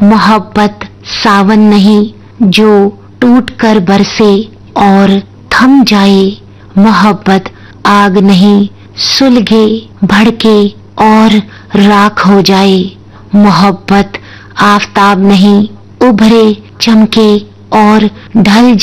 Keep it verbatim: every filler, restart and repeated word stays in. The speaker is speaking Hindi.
मोहब्बत सावन नहीं जो टूट कर बरसे और थम जाए। मोहब्बत आग नहीं सुलगे भड़के और राख हो जाए। मोहब्बत आफताब नहीं उभरे चमके और ढल